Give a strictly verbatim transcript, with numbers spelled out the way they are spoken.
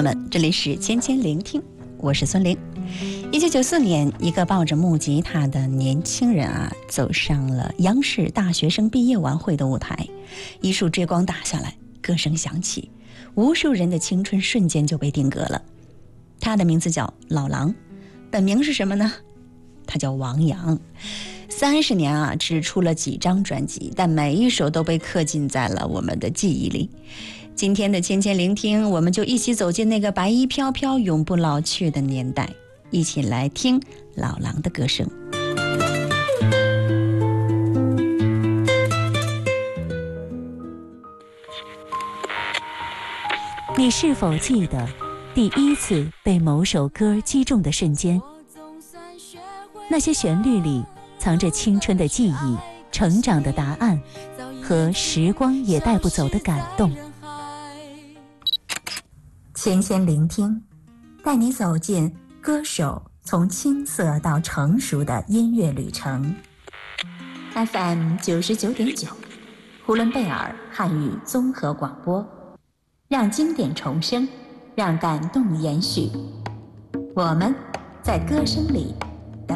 友们，这里是千千聆听，我是孙玲。一九九四年，一个抱着木吉他的年轻人啊，走上了央视大学生毕业晚会的舞台。一束追光打下来，歌声响起，无数人的青春瞬间就被定格了。他的名字叫老狼，本名是什么呢？他叫王阳。三十年啊，只出了几张专辑，但每一首都被刻进在了我们的记忆里。今天的千千聆听，我们就一起走进那个白衣飘飘、永不老去的年代，一起来听老狼的歌声。 你是否记得第一次被某首歌击中的瞬间？那些旋律里藏着青春的记忆、成长的答案和时光也带不走的感动。 千千聆听，带你走进歌手从青涩到成熟的音乐旅程。 F M 九十九点九，呼伦贝尔汉语综合广播，让经典重生，让感动延续。我们在歌声里